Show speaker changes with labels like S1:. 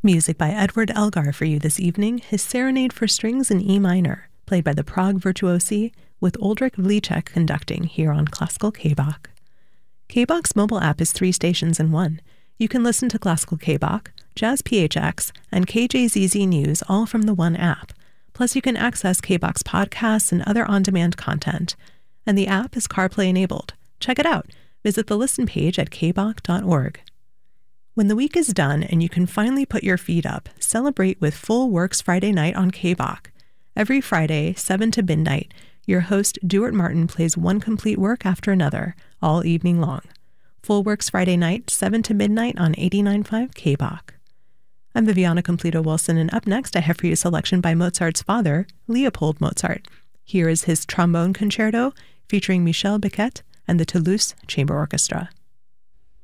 S1: Music by Edward Elgar for you this evening, his Serenade for Strings in E minor, played by the Prague Virtuosi, with Oldrich Vlíček conducting here on Classical K-Bach. K-Bach's mobile app is 3 stations in one. You can listen to Classical K-Bach, Jazz PHX, and KJZZ News all from the one app. Plus, you can access K-Bach's podcasts and other on-demand content. And the app is CarPlay enabled. Check it out. Visit the listen page at kbach.org. When the week is done and you can finally put your feet up, celebrate with Full Works Friday night on K-Bach. Every Friday, 7 to midnight, your host, Duart Martin, plays one complete work after another, all evening long. Full Works Friday night, 7 to midnight on 89.5 K-Bach. I'm Viviana Completo-Wilson, and up next I have for you a selection by Mozart's father, Leopold Mozart. Here is his trombone concerto featuring Michel Becquet and the Toulouse Chamber Orchestra.